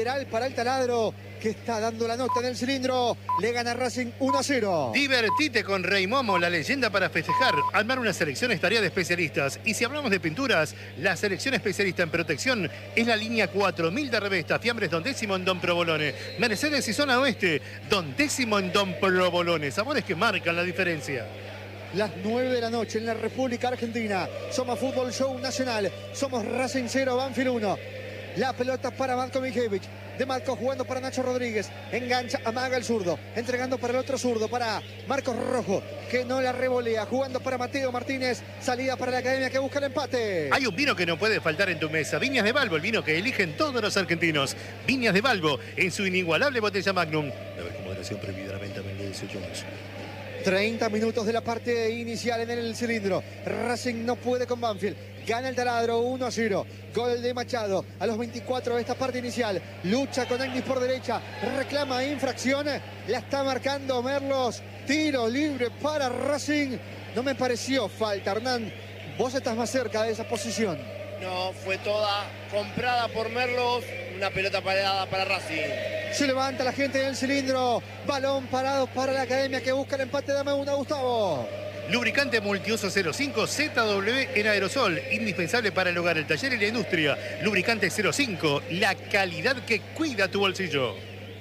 Para el taladro, que está dando la nota en el cilindro. Le gana Racing 1-0. Divertite con Rey Momo, la leyenda para festejar. Armar una selección es tarea de especialistas. Y si hablamos de pinturas, la selección especialista en protección es la línea 4000 de Revesta. Fiambres Don Décimo en Don Provolone. Mercedes y Zona Oeste, Don Décimo en Don Provolone. Sabores que marcan la diferencia. Las 9 de la noche en la República Argentina. Somos Fútbol Show Nacional. Somos Racing 0, Banfield 1. La pelota para Marco Mijevic. De Marco jugando para Nacho Rodríguez. Engancha, amaga el zurdo. Entregando para el otro zurdo. Para Marcos Rojo, que no la revolea. Jugando para Mateo Martínez. Salida para la Academia, que busca el empate. Hay un vino que no puede faltar en tu mesa. Viñas de Balbo, el vino que eligen todos los argentinos. Viñas de Balbo, en su inigualable botella Magnum. La vez con moderación prohibida, la venta menor de 18 años. 30 minutos de la parte inicial en el cilindro. Racing no puede con Banfield. Gana el taladro 1-0. Gol de Machado a los 24 de esta parte inicial. Lucha con Agnis por derecha. Reclama infracción. La está marcando Merlos. Tiro libre para Racing. No me pareció falta, Hernán. Vos estás más cerca de esa posición. No, fue toda comprada por Merlos. Una pelota parada para Racing. Se levanta la gente en el cilindro. Balón parado para la Academia, que busca el empate. Dame una, Gustavo. Lubricante multiuso 05 ZW en aerosol, indispensable para el hogar, el taller y la industria. Lubricante 05, la calidad que cuida tu bolsillo.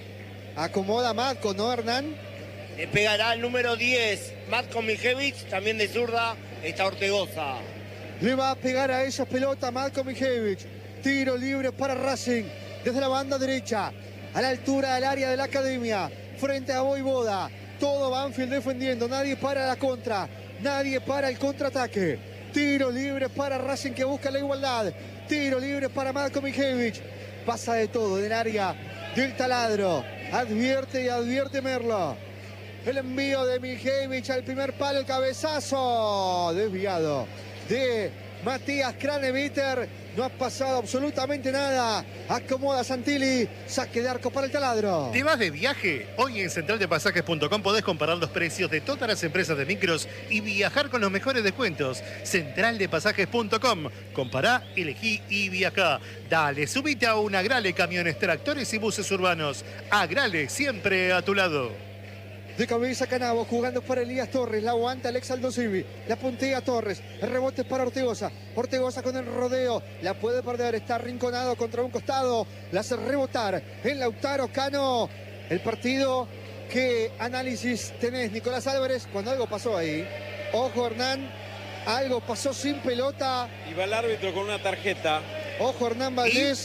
Acomoda Matko, ¿no, Hernán? Le pegará el número 10, Matko Mijevic, también de zurda, está Ortegoza. Le va a pegar a esa pelota Matko Mijevic. Tiro libre para Racing, desde la banda derecha, a la altura del área de la Academia, frente a Voivoda. Todo Banfield defendiendo, nadie para la contra, nadie para el contraataque. Tiro libre para Racing, que busca la igualdad. Tiro libre para Marco Mijevic. Pasa de todo en el área del taladro. Advierte y advierte Merlo. El envío de Mijevic al primer palo, el cabezazo desviado de Matías Craneviter. No ha pasado absolutamente nada. Acomoda Santilli. Saque de arco para el taladro. ¿Te vas de viaje? Hoy en centraldepasajes.com podés comparar los precios de todas las empresas de micros y viajar con los mejores descuentos. Centraldepasajes.com. Compará, elegí y viajá. Dale, subite a un Agrale, camiones, tractores y buses urbanos. Agrale, siempre a tu lado. De cabeza Canavo, jugando para Elías Torres. La aguanta Alex Aldosivi. La puntea Torres. El rebote para Ortegoza. Ortegoza con el rodeo. La puede perder. Está arrinconado contra un costado. La hace rebotar en Lautaro Cano. El partido, ¿qué análisis tenés, Nicolás Álvarez, cuando algo pasó ahí? Ojo, Hernán. Algo pasó sin pelota. Y va el árbitro con una tarjeta. Ojo, Hernán Valdés.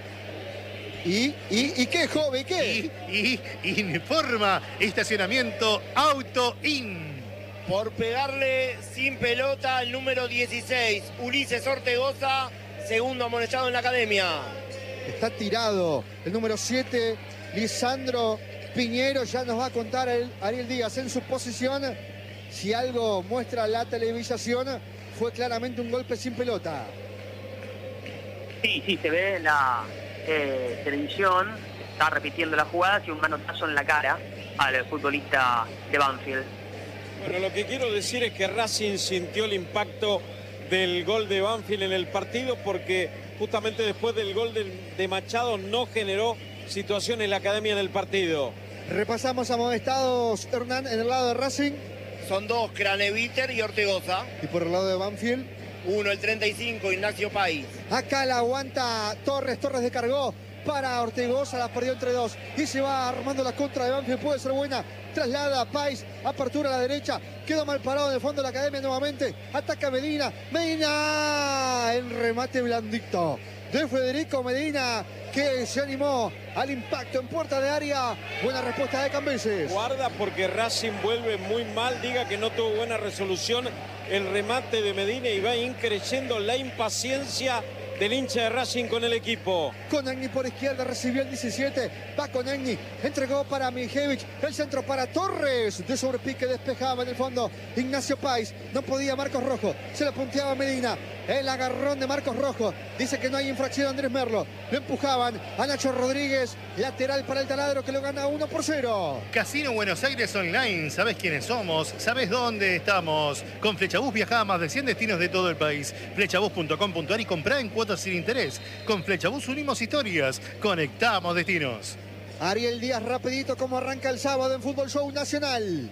¿Y qué, joven? ¿Qué? Informa estacionamiento Auto In. Por pegarle sin pelota el número 16, Ulises Ortegoza, segundo amonestado en la Academia. Está tirado el número 7, Lisandro Piñero. Ya nos va a contar Ariel Díaz en su posición. Si algo muestra la televisación, fue claramente un golpe sin pelota. Sí, se ve en la televisión, está repitiendo la jugada y un manotazo en la cara al futbolista de Banfield. Bueno, lo que quiero decir es que Racing sintió el impacto del gol de Banfield en el partido, porque justamente después del gol de Machado no generó situación en la Academia en el partido. Repasamos amonestados, Hernán, en el lado de Racing. Son dos, Craneviter y Ortegoza. Y por el lado de Banfield, uno, el 35, Ignacio País. Acá la aguanta Torres. Torres descargó para Ortegoza, la perdió entre dos. Y se va armando la contra de Banfield. Puede ser buena. Traslada a País. Apertura a la derecha. Quedó mal parado en el fondo de la Academia nuevamente. Ataca Medina. Medina. El remate blandito de Federico Medina, que se animó al impacto en puerta de área. Buena respuesta de Cambeses. Guarda, porque Racing vuelve muy mal. Diga que no tuvo buena resolución el remate de Medina y va increciendo la impaciencia del hincha de Racing con el equipo. Konagni por izquierda, recibió el 17, va Konagni, entregó para Mijevic, el centro para Torres, de sobrepique despejaba en el fondo Ignacio País, no podía Marcos Rojo, se lo punteaba Medina, el agarrón de Marcos Rojo, dice que no hay infracción Andrés Merlo, lo empujaban a Nacho Rodríguez, lateral para el taladro que lo gana 1-0. Casino Buenos Aires Online, ¿sabes quiénes somos? ¿Sabes dónde estamos? Con Flechabús viajá a más de 100 destinos de todo el país. Flechabús.com.ar y comprá en cuotas cuotas sin interés. Con Flechabús unimos historias, conectamos destinos. Ariel Díaz, rapidito, como arranca el sábado en Fútbol Show Nacional.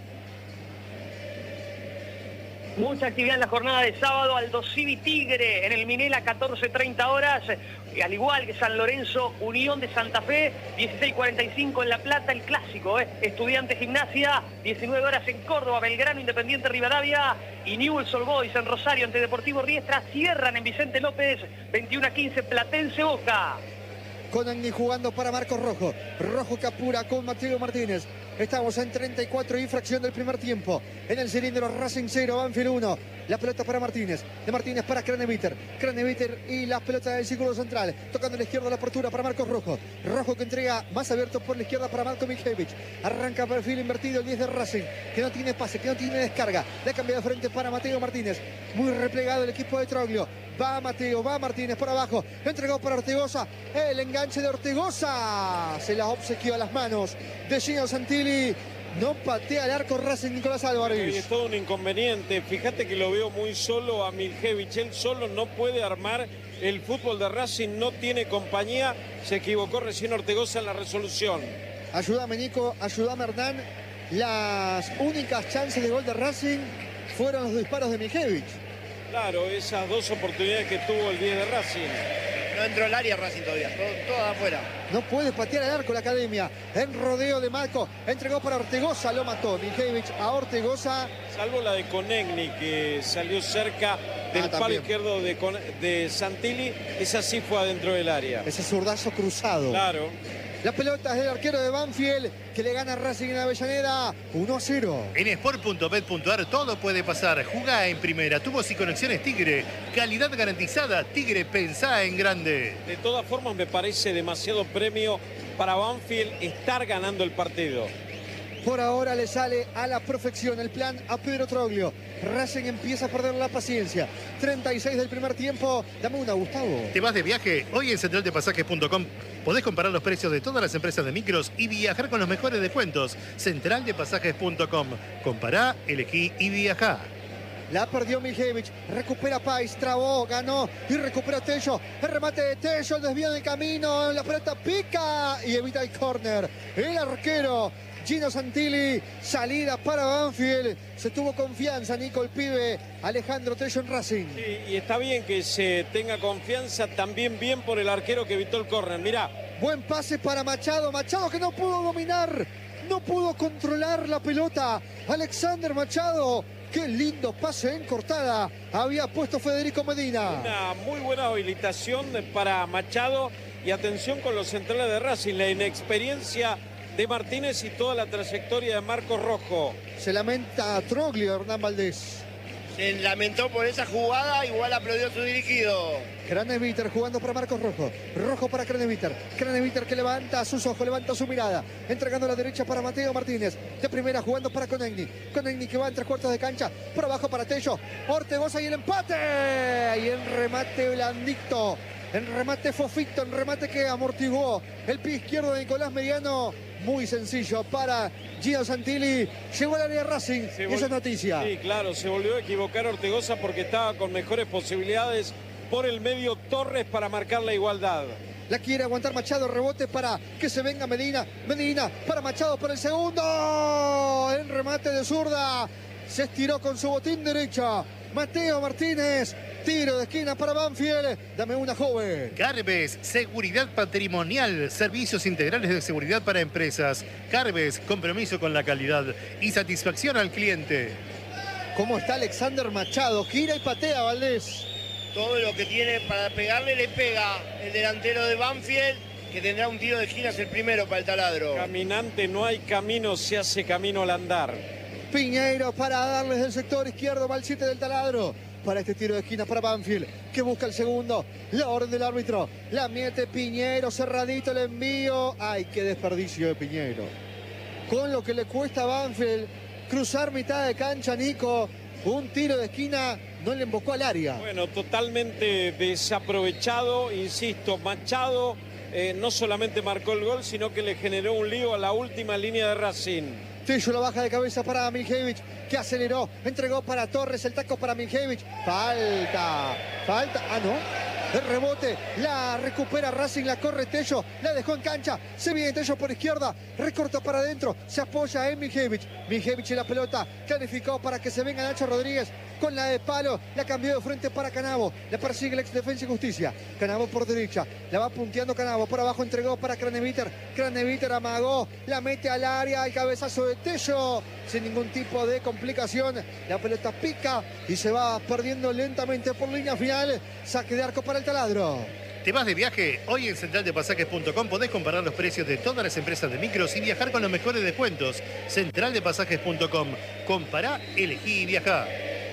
Mucha actividad en la jornada de sábado. Aldo Civi Tigre en el Minela, 14:30 horas. Al igual que San Lorenzo, Unión de Santa Fe, 16:45 en La Plata, el clásico. Estudiante Gimnasia, 19 horas en Córdoba, Belgrano, Independiente Rivadavia y Newell's Old Boys en Rosario ante Deportivo Riestra. Cierran en Vicente López, 21:15 Platense Boca. Conagni jugando para Marcos Rojo. Rojo que apura con Mateo Martínez. Estamos en 34 y fracción del primer tiempo. En el cilindro, Racing 0, Banfield 1. La pelota para Martínez. De Martínez para Craneviter. Craneviter y la pelota del círculo central. Tocando a la izquierda la apertura para Marcos Rojo. Rojo que entrega más abierto por la izquierda para Marco Mijevich. Arranca perfil invertido el 10 de Racing. Que no tiene pase, que no tiene descarga. Le cambia de frente para Mateo Martínez. Muy replegado el equipo de Troglio. Va Mateo, va Martínez por abajo. Entregó para Ortegoza. El enganche de Ortegoza. Se la obsequió a las manos de Gino Santilli. No patea al arco Racing Nicolás Álvarez. Es todo un inconveniente. Fíjate que lo veo muy solo a Mijevich. Él solo no puede armar el fútbol de Racing. No tiene compañía. Se equivocó recién Ortegoza en la resolución. Ayúdame, Nico. Ayúdame, Hernán. Las únicas chances de gol de Racing fueron los disparos de Mijevich. Claro, esas dos oportunidades que tuvo el 10 de Racing. No entró al área Racing todavía, todo afuera. No puede patear al arco la academia. En rodeo de Marco. Entregó para Ortegoza, lo mató Mijevich a Ortegoza. Salvo la de Conegni, que salió cerca del palo izquierdo de Santilli. Esa sí fue adentro del área. Ese zurdazo cruzado. Claro. La pelota es del arquero de Banfield, que le gana a Racing en Avellaneda 1-0. En sport.bet.ar todo puede pasar. Jugá en primera. Tubos y conexiones Tigre. Calidad garantizada. Tigre, pensá en grande. De todas formas, me parece demasiado premio para Banfield estar ganando el partido. Por ahora le sale a la perfección el plan a Pedro Troglio. Racing empieza a perder la paciencia. 36 del primer tiempo. Dame una, Gustavo. ¿Te vas de viaje? Hoy en centraldepasajes.com podés comparar los precios de todas las empresas de micros y viajar con los mejores descuentos. Centraldepasajes.com. Compará, elegí y viajá. La perdió Mijevich, recupera Pais, trabó, ganó y recupera Tello. El remate de Tello, el desvío del camino, la pelota pica y evita el córner. El arquero Gino Santilli, salida para Banfield. Se tuvo confianza, Nico, el pibe Alejandro Tello en Racing. Sí, y está bien que se tenga confianza, también bien por el arquero que evitó el córner. Mirá. Buen pase para Machado, Machado que no pudo dominar, no pudo controlar la pelota. Alexander Machado. Qué lindo pase en cortada había puesto Federico Medina. Una muy buena habilitación para Machado y atención con los centrales de Racing, la inexperiencia de Martínez y toda la trayectoria de Marcos Rojo. Se lamenta Troglio, Hernán Valdés. Se lamentó por esa jugada, igual aplaudió su dirigido. Craneviter jugando para Marcos Rojo. Rojo para Craneviter. Craneviter que levanta sus ojos, levanta su mirada. Entregando a la derecha para Mateo Martínez. De primera jugando para Conegni. Conegni que va en 3/4 de cancha. Por abajo para Tello. Ortegoza y el empate. Y el remate blandito. El remate fofito. El remate que amortiguó el pie izquierdo de Nicolás Mediano. Muy sencillo para Gino Santilli. Llegó al área de Racing. Y esa es noticia. Sí, claro, se volvió a equivocar Ortegoza porque estaba con mejores posibilidades por el medio Torres para marcar la igualdad. La quiere aguantar Machado, rebote para que se venga Medina. Medina para Machado por el segundo. El remate de zurda. Se estiró con su botín derecha. Mateo Martínez. Tiro de esquina para Banfield. Dame una, joven. Carves, seguridad patrimonial, servicios integrales de seguridad para empresas. Carves, compromiso con la calidad y satisfacción al cliente. ¿Cómo está Alexander Machado? Gira y patea, Valdés. Todo lo que tiene para pegarle le pega el delantero de Banfield, que tendrá un tiro de esquina, es el primero para el taladro. Caminante no hay camino, se hace camino al andar. Piñeiro para darles del sector izquierdo, va el 7 del taladro. Para este tiro de esquina para Banfield, que busca el segundo. La orden del árbitro. La mete Piñeiro, cerradito el envío. ¡Ay, qué desperdicio de Piñeiro! Con lo que le cuesta a Banfield cruzar mitad de cancha, Nico. Un tiro de esquina no le embocó al área. Bueno, totalmente desaprovechado, insisto. Machado no solamente marcó el gol, sino que le generó un lío a la última línea de Racing. Tello la baja de cabeza para Mijevich, que aceleró, entregó para Torres, el taco para Mijevich. Falta. Ah, no. El rebote, la recupera Racing, la corre Tello, la dejó en cancha. Se viene Tello por izquierda, recorta para adentro, se apoya en Mijevic. Mijevic en la pelota, clarificó para que se venga Nacho Rodríguez con la de palo, la cambió de frente para Canavo. La persigue el ex Defensa y Justicia. Canavo por derecha, la va punteando Canavo, por abajo entregó para Craneviter. Craneviter amagó, la mete al área, el cabezazo de Tello, sin ningún tipo de complicación. La pelota pica y se va perdiendo lentamente por línea final. Saque de arco para el Taladro. ¿Te vas de viaje? Hoy en centraldepasajes.com podés comparar los precios de todas las empresas de micros y viajar con los mejores descuentos. Centraldepasajes.com. Compará, elegí y viajá.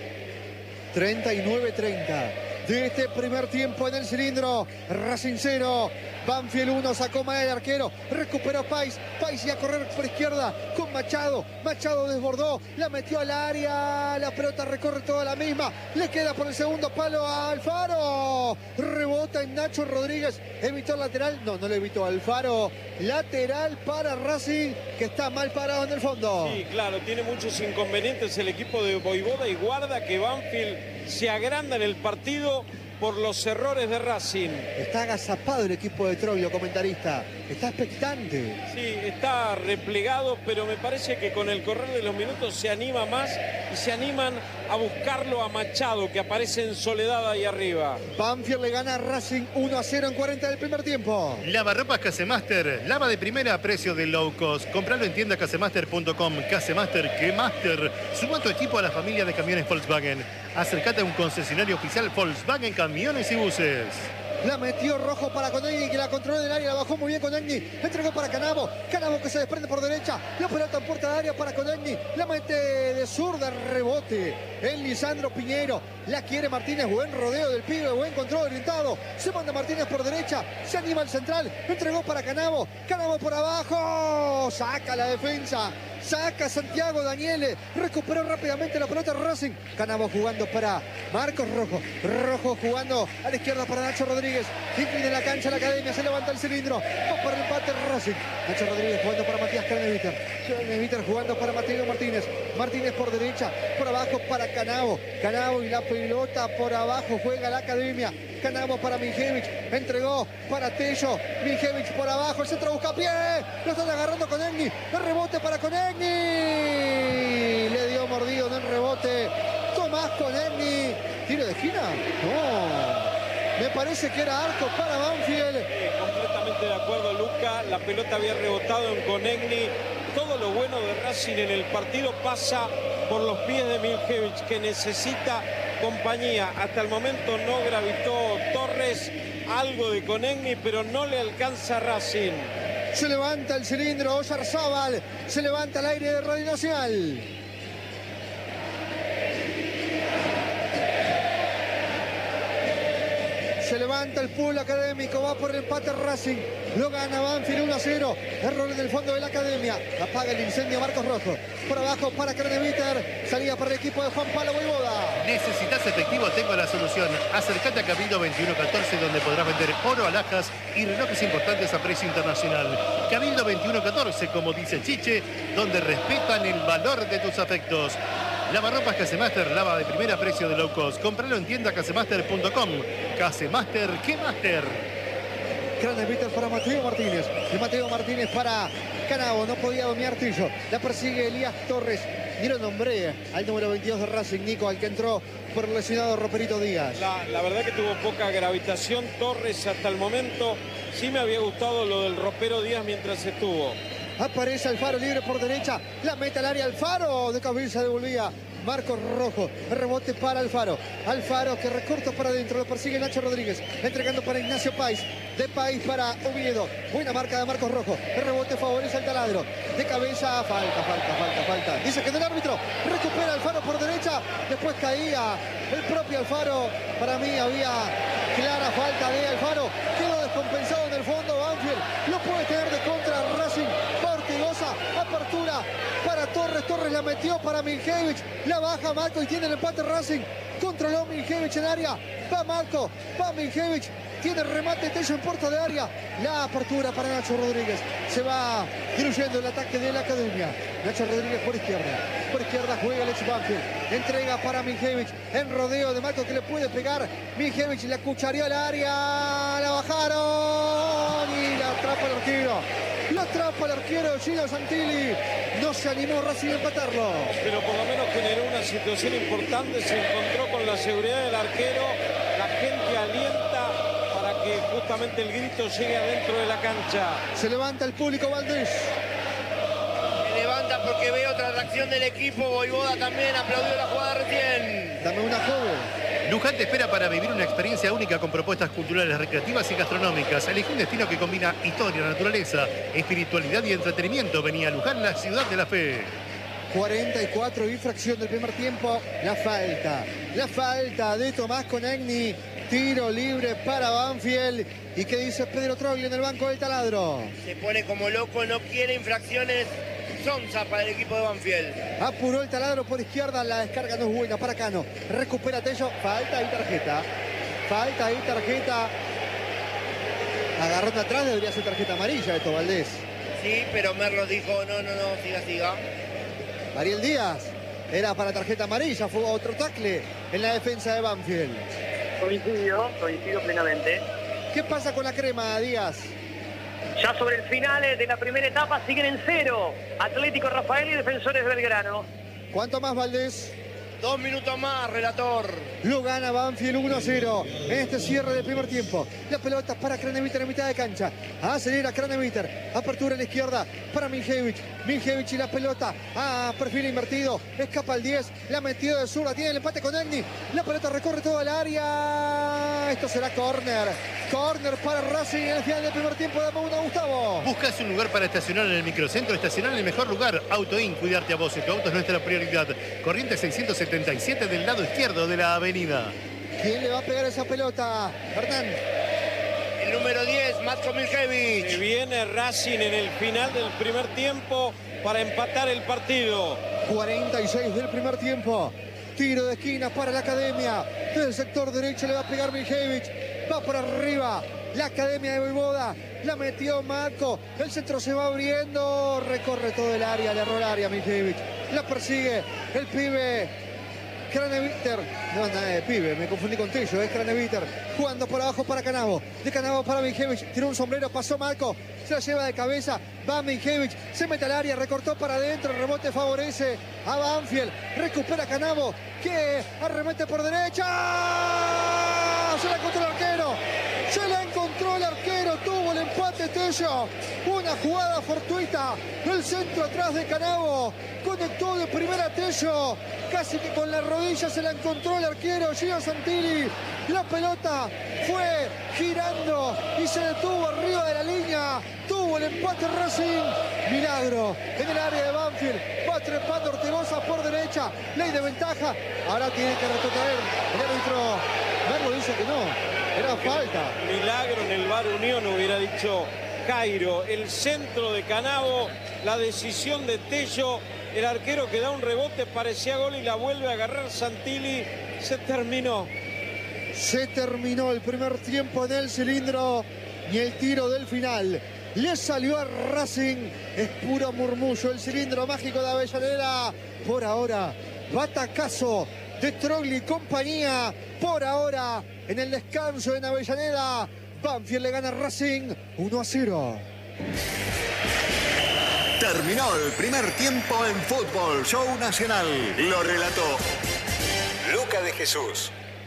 39-30 de este primer tiempo en el cilindro. Racing 0, Banfield 1, sacó mal el arquero, recuperó Pais y a correr por izquierda con Machado. Machado desbordó, la metió al área, la pelota recorre toda la misma, le queda por el segundo palo a Alfaro. Rebota en Nacho Rodríguez, evitó el lateral, no le evitó Alfaro. Lateral para Racing, que está mal parado en el fondo. Sí, claro, tiene muchos inconvenientes el equipo de Voivoda y guarda que Banfield se agranda en el partido por los errores de Racing. Está agazapado el equipo de Troglio, comentarista. Está expectante. Sí, está replegado, pero me parece que con el correr de los minutos se anima más y se animan a buscarlo a Machado, que aparece en soledad ahí arriba. Banfield le gana a Racing 1-0 en 40 del primer tiempo. Lavarropas Casemaster, lava de primera a precio de low cost. Compralo en tienda casemaster.com. Casemaster, que master. Suma tu equipo a la familia de camiones Volkswagen. Acércate a un concesionario oficial Volkswagen Camiones y Buses. La metió Rojo para Conegni, que la controló en el área, la bajó muy bien Conegni, entregó para Canavo, Canavo que se desprende por derecha, la pelota en puerta de área para Conegni, la mete de zurda, rebote en Lisandro Piñero, la quiere Martínez, buen rodeo del pibe, buen control orientado, se manda Martínez por derecha, se anima el central, entregó para Canavo, Canavo por abajo, saca la defensa, saca Santiago Daniele, recuperó rápidamente la pelota Racing, Canavo jugando para Marcos Rojo, Rojo jugando a la izquierda para Nacho Rodríguez, inclina la cancha la Academia, se levanta el cilindro, va para el empate Racing, Nacho Rodríguez jugando para Matías Craneviter jugando para Mateo Martínez, Martínez por derecha, por abajo para Canavo, Canavo y la pelota por abajo, juega la Academia, Canavo para Mijevic, entregó para Tello, Mijevic por abajo, el centro busca pie, lo están agarrando Conegni, el rebote para Conegni, le dio mordido en el rebote, Tomás Conegni, tiro de esquina, no. Me parece que era arco para Banfield. Completamente de acuerdo, Luca. La pelota había rebotado en Conegni. Todo lo bueno de Racing en el partido pasa por los pies de Miljevich, que necesita compañía. Hasta el momento no gravitó Torres, algo de Conegni, pero no le alcanza a Racing. Se levanta el cilindro, Oyarzábal. Se levanta al aire de Radio Nacional. Se levanta el pool académico, va por el empate Racing, lo gana Banfield 1-0, error en el fondo de la Academia, apaga el incendio Marcos Rojo, por abajo para Craneviter, salida para el equipo de Juan Pablo Voivoda. ¿Necesitas efectivo? Tengo la solución. Acércate a Cabildo 2114, donde podrás vender oro, alhajas y relojes importantes a precio internacional. Cabildo 2114, como dice Chiche, donde respetan el valor de tus afectos. Lavarropas Casemaster, lava de primera, precio de low cost. Compralo en tienda casemaster.com. Casemaster, ¿qué master? Craneviter para Mateo Martínez. Y Mateo Martínez para Canavo. No podía dominar Trillo. La persigue Elías Torres. Y lo nombré al número 22 de Racing, Nico, al que entró por el lesionado Roperito Díaz. La verdad que tuvo poca gravitación Torres hasta el momento. Sí me había gustado lo del Ropero Díaz mientras estuvo. Aparece Alfaro libre por derecha, la mete al área Alfaro, de cabeza devolvía Marcos Rojo, el rebote para Alfaro, Alfaro que recorta para adentro, lo persigue Nacho Rodríguez, entregando para Ignacio Pais, de Pais para Oviedo, buena marca de Marcos Rojo, el rebote favorece al Taladro, de cabeza, falta, dice que del árbitro, recupera Alfaro por derecha, después caía el propio Alfaro, para mí había clara falta de Alfaro, quedó descompensado en el fondo Banfield, lo puede tener de contra Racing, Ortigosa, apertura para Torres, Torres la metió para Miljevich, la baja Marco y tiene el empate Racing, controló Miljevich en área, va Marco, va Miljevich, tiene remate Tello en puerta de área. La apertura para Nacho Rodríguez. Se va diluyendo el ataque de la Academia. Nacho Rodríguez por izquierda juega Alex Banfield. Entrega para Mijevich. En rodeo de Marco que le puede pegar. Mijevich la cuchareó al área. La bajaron y la atrapa el arquero. La atrapa el arquero Gino Santilli. No se animó Racing a empatarlo. Pero por lo menos generó una situación importante. Se encontró con la seguridad del arquero. La gente alienta para que justamente el grito llegue adentro de la cancha. Se levanta el público Valdés. Se levanta porque ve otra reacción del equipo. Voivoda también aplaudió la jugada recién. Dame una joven. Luján te espera para vivir una experiencia única con propuestas culturales, recreativas y gastronómicas. Elige un destino que combina historia, naturaleza, espiritualidad y entretenimiento. Venía a Luján, la ciudad de la fe. 44 y fracción del primer tiempo. La falta de Tomás Conegni. Tiro libre para Banfield. ¿Y qué dice Pedro Troglio en el banco del taladro? Se pone como loco, no quiere infracciones. Sonza para el equipo de Banfield. Apuró el taladro por izquierda, la descarga no es buena para Cano. Recupera Tello, falta y tarjeta. Agarrón atrás, debería ser tarjeta amarilla esto, Valdés. Sí, pero Merlo dijo, no, siga. Ariel Díaz, era para tarjeta amarilla, fue otro tackle en la defensa de Banfield. Coincido plenamente. ¿Qué pasa con la crema, Díaz? Ya sobre el final de la primera etapa siguen en 0. Atlético Rafael y Defensores Belgrano. ¿Cuánto más, Valdés? 2 minutos más, relator. Lo gana Banfield 1-0 en este cierre del primer tiempo. La pelota para Craneviter en mitad de cancha. Acelera Craneviter. Apertura en la izquierda para Mijevich. Mijevich y la pelota. Perfil invertido. Escapa el 10. La metió de zurda. Tiene el empate con Egni. La pelota recorre toda el área. Esto será córner. Córner para Racing en el final del primer tiempo. Dame una, Gustavo. ¿Buscas un lugar para estacionar en el microcentro? Estacionar en el mejor lugar. Autoin, cuidarte a vos. Tu auto es nuestra prioridad. Corriente 677 del lado izquierdo de la avenida. ¿Quién le va a pegar esa pelota? Hernán. El número 10, Matko Mijevich. Viene Racing en el final del primer tiempo para empatar el partido. 46 del primer tiempo. Tiro de esquina para la Academia. Desde el sector derecho le va a pegar Mijevich. Va por arriba. La Academia de Voivoda. La metió Marco. El centro se va abriendo. Recorre todo el área. Le erró el área Mijevich. La persigue el pibe Craneviter. No, nada de pibe. Me confundí con Tello. Es Craneviter. Jugando por abajo para Canavo. De Canavo para Mijevich. Tiró un sombrero. Pasó Marco. Se la lleva de cabeza. Va Mijevich. Se mete al área. Recortó para adentro. El rebote favorece a Banfield. Recupera Canavo. Que arremete por derecha. Se la encontró el arquero. Se la encontró el arquero. Tuvo el empate Tello. Una jugada fortuita. El centro atrás de Canavo. Conectó de primera Tello. Casi que con la rodilla se la encontró el arquero Gino Santilli. La pelota fue girando y se detuvo arriba de la línea. Tuvo el empate Racing. Milagro en el área de Banfield. Va trepando Ortegoza por derecha. Ley de ventaja. Ahora tiene que retrotraer el árbitro. Merlo dice que no. Era falta. Milagro en el VAR Unión hubiera dicho Cairo. El centro de Canavo. La decisión de Tello. El arquero que da un rebote, parecía gol y la vuelve a agarrar Santilli. Se terminó. Se terminó el primer tiempo en el cilindro y el tiro del final le salió a Racing. Es puro murmullo el cilindro mágico de Avellaneda. Por ahora, batacazo de Troglio y compañía. Por ahora, en el descanso en Avellaneda, Banfield le gana a Racing 1-0. Terminó el primer tiempo en Fútbol Show Nacional. Lo relató Luca de Jesús.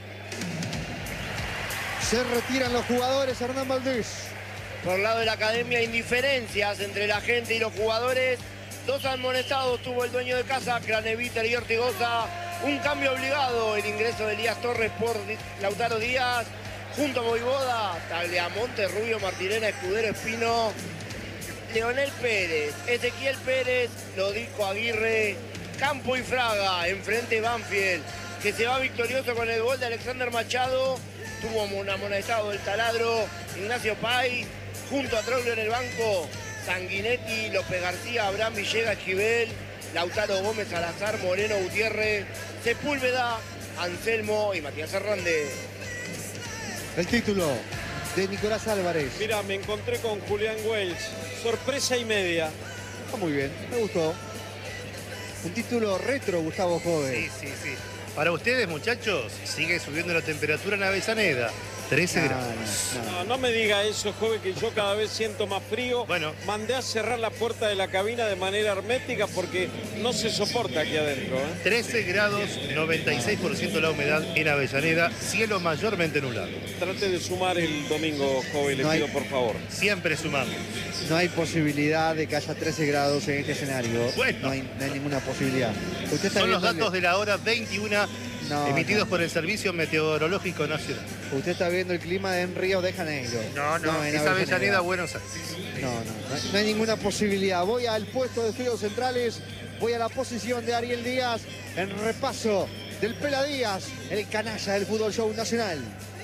Se retiran los jugadores, Hernán Valdés. Por el lado de la Academia, indiferencias entre la gente y los jugadores. 2 amonestados tuvo el dueño de casa, Craneviter y Ortigosa. Un cambio obligado, el ingreso de Elías Torres por Lautaro Díaz. Junto a Voivoda, Tagliamonte, Rubio, Martirena, Escudero, Espino, Leonel Pérez, Ezequiel Pérez, Lodico Aguirre, Campo y Fraga. Enfrente Banfield, que se va victorioso con el gol de Alexander Machado. Tuvo un amonestado del taladro, Ignacio Pay. Junto a Troglio en el banco, Sanguinetti, López García, Abraham Villegas, Esquivel, Lautaro Gómez, Salazar, Moreno, Gutiérrez, Sepúlveda, Anselmo y Matías Hernández. El título de Nicolás Álvarez. Mira, me encontré con Julián Welch. Sorpresa y media. Está muy bien, me gustó. Un título retro, Gustavo Jove. Sí. Para ustedes, muchachos, sigue subiendo la temperatura en Avellaneda. 13 grados. No me diga eso, joven, que yo cada vez siento más frío. Bueno. Mandé a cerrar la puerta de la cabina de manera hermética porque no se soporta aquí adentro. 13 grados, 96% la humedad en Avellaneda, cielo mayormente nublado. Trate de sumar el domingo, joven, le pido por favor. Siempre sumamos. No hay posibilidad de que haya 13 grados en este escenario. Bueno. No hay ninguna posibilidad. Usted está Son los viendo datos de la hora 21 emitidos por el Servicio Meteorológico Nacional. Usted está viendo el clima en Río de Janeiro. No, en es Avellaneda, Buenos Aires. No hay ninguna posibilidad. Voy al puesto de fríos centrales, voy a la posición de Ariel Díaz en repaso del Pela Díaz, el canalla del Fútbol Show Nacional.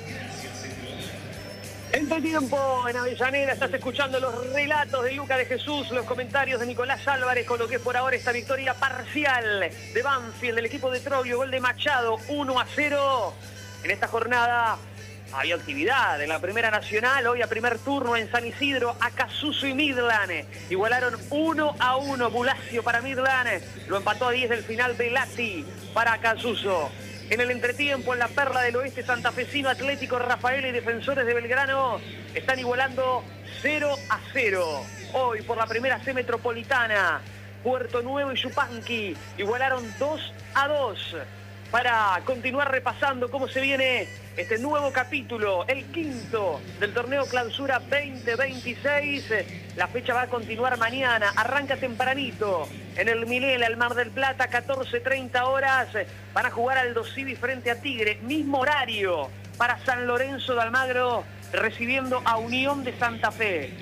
Entretiempo en Avellaneda, estás escuchando los relatos de Luca de Jesús, los comentarios de Nicolás Álvarez con lo que es por ahora esta victoria parcial de Banfield, del equipo de Troglio, gol de Machado, 1-0. En esta jornada había actividad en la Primera Nacional, hoy a primer turno en San Isidro, Acasuso y Midland. Igualaron 1-1, Bulacio para Midland, lo empató a 10 del final Velati para Acasuso. En el entretiempo, en la perla del oeste santafesino, Atlético Rafael y Defensores de Belgrano están igualando 0-0. Hoy por la primera C metropolitana, Puerto Nuevo y Yupanqui igualaron 2-2. Para continuar repasando cómo se viene este nuevo capítulo, el quinto del torneo Clausura 2026. La fecha va a continuar mañana, arranca tempranito en el Milela, el Mar del Plata, 14:30 horas. Van a jugar Aldo Civi frente a Tigre, mismo horario para San Lorenzo de Almagro, recibiendo a Unión de Santa Fe.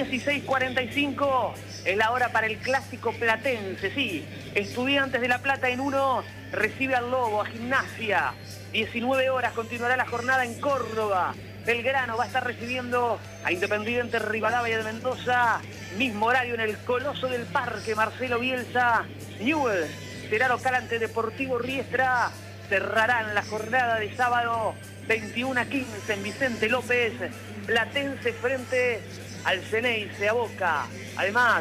16:45 es la hora para el clásico platense, sí. Estudiantes de La Plata en 1 recibe al Lobo, a Gimnasia. 19 horas continuará la jornada en Córdoba. Belgrano va a estar recibiendo a Independiente Rivadavia de Mendoza. Mismo horario en el Coloso del Parque, Marcelo Bielsa. Newell será local ante Deportivo Riestra. Cerrarán la jornada de sábado 21:15 en Vicente López. Platense frente al Ceneice, a Boca. Además,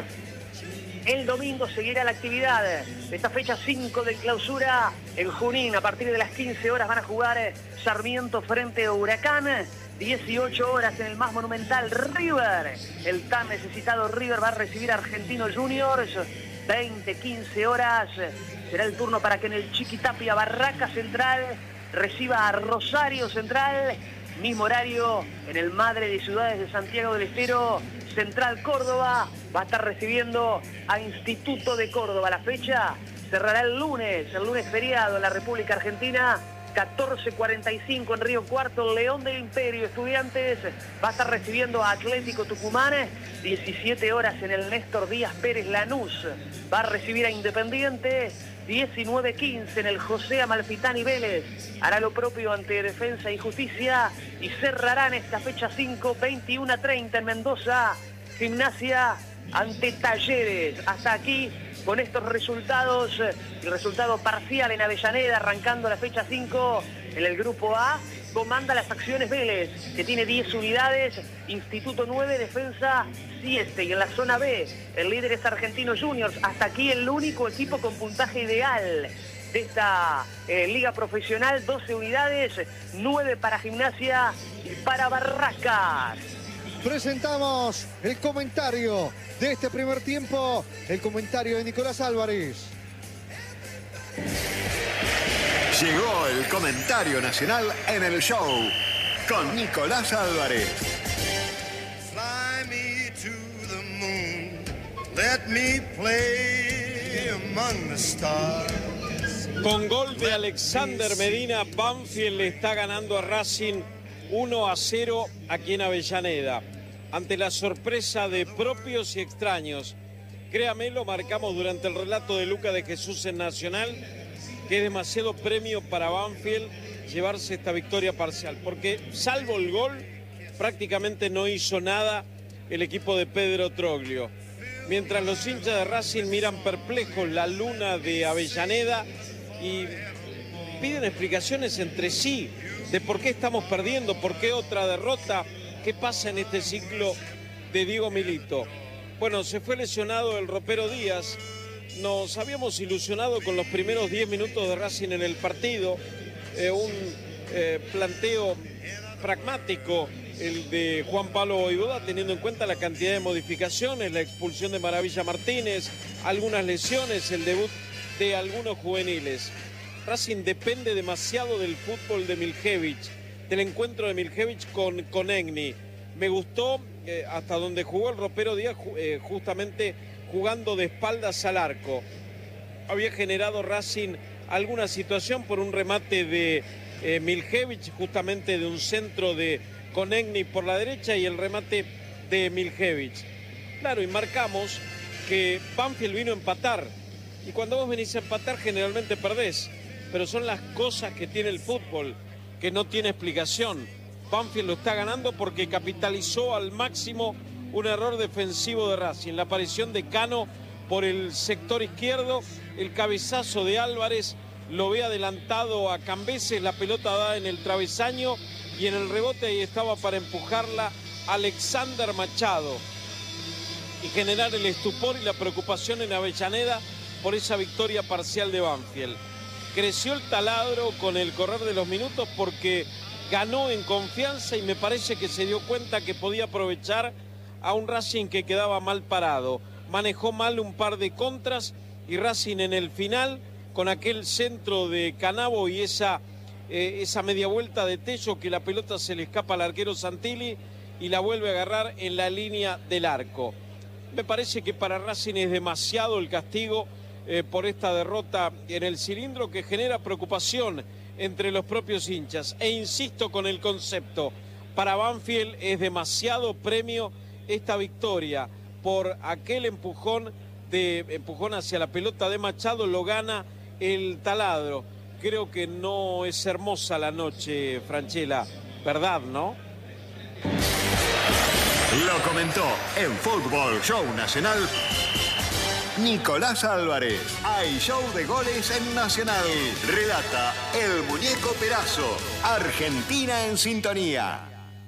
el domingo seguirá la actividad de esta fecha 5 de Clausura en Junín. A partir de las 15 horas van a jugar Sarmiento frente a Huracán. 18 horas en el más monumental River. El tan necesitado River va a recibir a Argentinos Juniors. 20-15 horas será el turno para que en el Chiquitapia Barraca Central reciba a Rosario Central. Mismo horario en el Madre de Ciudades de Santiago del Estero. Central Córdoba va a estar recibiendo a Instituto de Córdoba. La fecha cerrará el lunes feriado en la República Argentina. 14:45 en Río Cuarto, León del Imperio Estudiantes va a estar recibiendo a Atlético Tucumán. 17 horas en el Néstor Díaz Pérez Lanús va a recibir a Independiente. 19:15 en el José Amalfitani Vélez hará lo propio ante Defensa y Justicia y cerrarán esta fecha 5, 21:30 en Mendoza, Gimnasia ante Talleres. Hasta aquí con estos resultados, el resultado parcial en Avellaneda, arrancando la fecha 5 en el grupo A. Comanda las acciones Vélez, que tiene 10 unidades, Instituto 9, Defensa 7. Y en la zona B, el líder es Argentinos Juniors. Hasta aquí el único equipo con puntaje ideal de esta liga profesional. 12 unidades, 9 para Gimnasia y para Barracas. Presentamos el comentario de este primer tiempo, el comentario de Nicolás Álvarez. Llegó el comentario nacional en el show con Nicolás Álvarez. Fly me to the moon, let me play among the stars. Con gol de Alexander Medina, Banfield le está ganando a Racing 1-0 aquí en Avellaneda. Ante la sorpresa de propios y extraños, créame, lo marcamos durante el relato de Luca de Jesús en Nacional, que es demasiado premio para Banfield llevarse esta victoria parcial, porque salvo el gol, prácticamente no hizo nada el equipo de Pedro Troglio. Mientras los hinchas de Racing miran perplejos la luna de Avellaneda y piden explicaciones entre sí de por qué estamos perdiendo, por qué otra derrota. ¿Qué pasa en este ciclo de Diego Milito? Bueno, se fue lesionado el ropero Díaz. Nos habíamos ilusionado con los primeros 10 minutos de Racing en el partido. Un planteo pragmático, el de Juan Pablo Vojvoda, teniendo en cuenta la cantidad de modificaciones, la expulsión de Maravilla Martínez, algunas lesiones, el debut de algunos juveniles. Racing depende demasiado del fútbol de Miljevic, del encuentro de Miljevic con Egni. Me gustó hasta donde jugó el ropero Díaz, justamente jugando de espaldas al arco. Había generado Racing alguna situación por un remate de Miljevic, justamente de un centro de Egni por la derecha y el remate de Miljevic. Claro, y marcamos que Banfield vino a empatar. Y cuando vos venís a empatar generalmente perdés. Pero son las cosas que tiene el fútbol, que no tiene explicación. Banfield lo está ganando porque capitalizó al máximo un error defensivo de Racing. La aparición de Cano por el sector izquierdo, el cabezazo de Álvarez, lo ve adelantado a Cambeses, la pelota da en el travesaño y en el rebote ahí estaba para empujarla Alexander Machado y generar el estupor y la preocupación en Avellaneda por esa victoria parcial de Banfield. Creció el taladro con el correr de los minutos porque ganó en confianza y me parece que se dio cuenta que podía aprovechar a un Racing que quedaba mal parado. Manejó mal un par de contras y Racing en el final, con aquel centro de Canavo y esa media vuelta de Tello, que la pelota se le escapa al arquero Santilli y la vuelve a agarrar en la línea del arco. Me parece que para Racing es demasiado el castigo por esta derrota en el cilindro, que genera preocupación entre los propios hinchas. E insisto con el concepto, para Banfield es demasiado premio esta victoria por aquel empujón hacia la pelota de Machado, lo gana el taladro. Creo que no es hermosa la noche, Franchella, ¿verdad, no? Lo comentó en Fútbol Show Nacional Nicolás Álvarez. Hay show de goles en Nacional. Relata el Muñeco Perazo. Argentina en sintonía.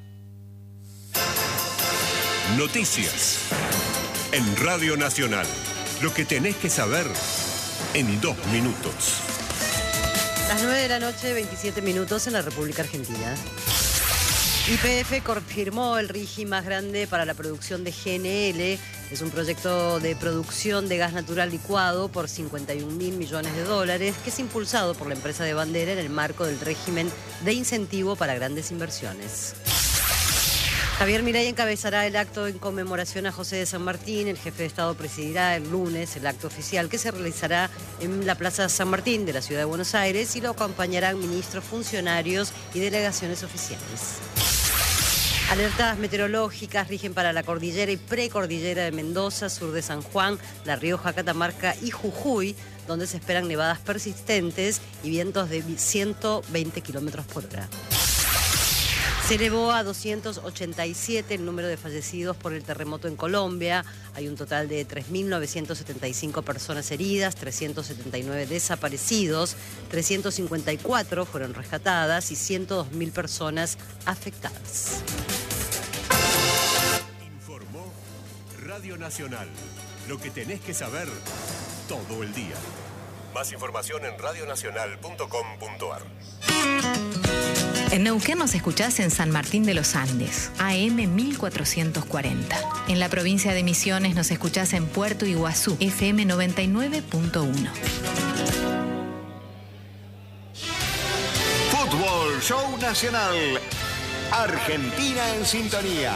Noticias en Radio Nacional. Lo que tenés que saber en 2 minutos. Las 9 de la noche, 27 minutos en la República Argentina. YPF confirmó el RIGI más grande para la producción de GNL. Es un proyecto de producción de gas natural licuado por 51.000 millones de dólares, que es impulsado por la empresa de Bandera en el marco del régimen de incentivo para grandes inversiones. Javier Milei encabezará el acto en conmemoración a José de San Martín. El jefe de Estado presidirá el lunes el acto oficial que se realizará en la Plaza San Martín de la Ciudad de Buenos Aires y lo acompañarán ministros, funcionarios y delegaciones oficiales. Alertas meteorológicas rigen para la cordillera y precordillera de Mendoza, sur de San Juan, La Rioja, Catamarca y Jujuy, donde se esperan nevadas persistentes y vientos de 120 kilómetros por hora. Se elevó a 287 el número de fallecidos por el terremoto en Colombia. Hay un total de 3.975 personas heridas, 379 desaparecidos, 354 fueron rescatadas y 102.000 personas afectadas. Informó Radio Nacional. Lo que tenés que saber todo el día. Más información en radionacional.com.ar. En Neuquén nos escuchás en San Martín de los Andes, AM 1440. En la provincia de Misiones nos escuchás en Puerto Iguazú, FM 99.1. Fútbol Show Nacional. Argentina en sintonía.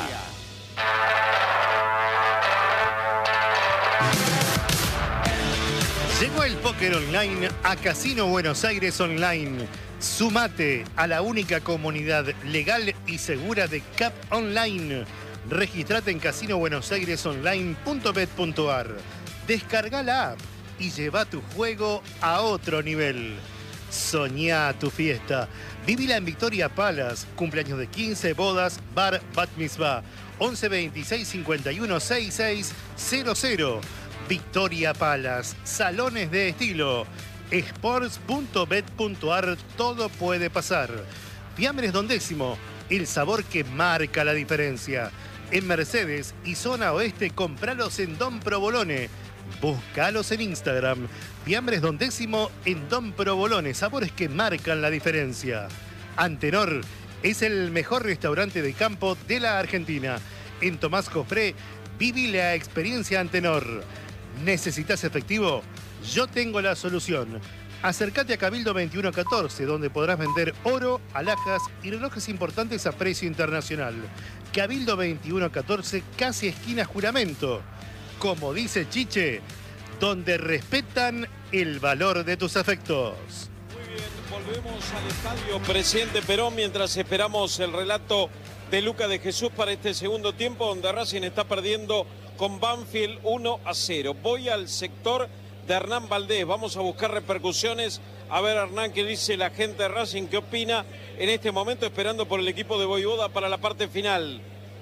Llegó el póker online a Casino Buenos Aires Online. Sumate a la única comunidad legal y segura de CAP Online. Registrate en casinobuenosairesonline.bet.ar. Descarga la app y lleva tu juego a otro nivel. Soñá tu fiesta. Vivila en Victoria Palace. Cumpleaños de 15, bodas, bar, bat mitzvah. 11 26 51 66 00. Victoria Palace. Salones de estilo. Sports.bet.ar, todo puede pasar. Fiambres Don Décimo, el sabor que marca la diferencia. En Mercedes y zona oeste, compralos en Don Provolone. Búscalos en Instagram. Fiambres Don Décimo en Don Provolone, sabores que marcan la diferencia. Antenor es el mejor restaurante de campo de la Argentina. En Tomás Jofré, viví la experiencia Antenor. ¿Necesitas efectivo? Yo tengo la solución. Acércate a Cabildo 2114, donde podrás vender oro, alhajas y relojes importantes a precio internacional. Cabildo 2114, casi esquina Juramento. Como dice Chiche, donde respetan el valor de tus afectos. Muy bien, volvemos al estadio Presidente Perón mientras esperamos el relato de Luca de Jesús para este segundo tiempo, donde Racing está perdiendo con Banfield 1-0. Voy al sector de Hernán Valdés, vamos a buscar repercusiones. A ver, Hernán, qué dice la gente de Racing, qué opina en este momento, esperando por el equipo de Voivoda para la parte final.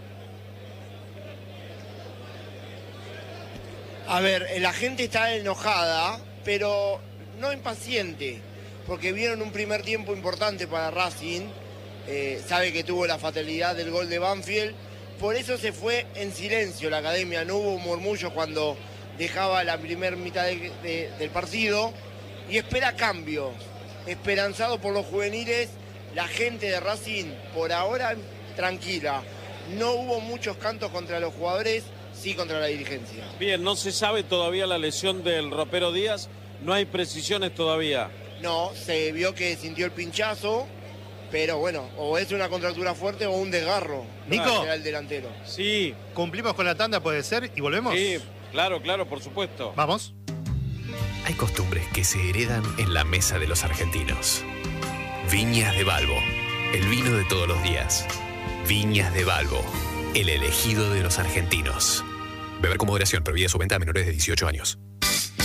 A ver, la gente está enojada, pero no impaciente, porque vieron un primer tiempo importante para Racing. Sabe que tuvo la fatalidad del gol de Banfield, por eso se fue en silencio la academia, no hubo murmullos cuando dejaba la primera mitad del partido, y espera cambios. Esperanzado por los juveniles, la gente de Racing por ahora tranquila. No hubo muchos cantos contra los jugadores, sí contra la dirigencia. Bien, no se sabe todavía la lesión del ropero Díaz, no hay precisiones todavía. No, se vio que sintió el pinchazo, pero bueno, o es una contractura fuerte o un desgarro. Nico, el delantero. Sí. ¿Cumplimos con la tanda, puede ser? ¿Y volvemos? Sí, claro, por supuesto. Vamos. Hay costumbres que se heredan en la mesa de los argentinos. Viñas de Balbo, el vino de todos los días. Viñas de Balbo, el elegido de los argentinos. Beber con moderación, prohibida su venta a menores de 18 años.